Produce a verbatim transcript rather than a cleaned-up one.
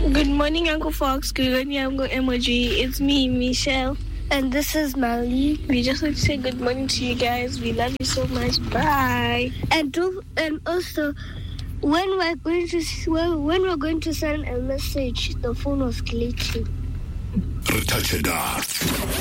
Good morning, Uncle Fox. Good morning, Uncle Emoji. It's me, Michelle. And this is Mali. We just want to say good morning to you guys. We love you so much. Bye. And do, and also, when we're going to when, when we're going to send a message, the phone was glitching.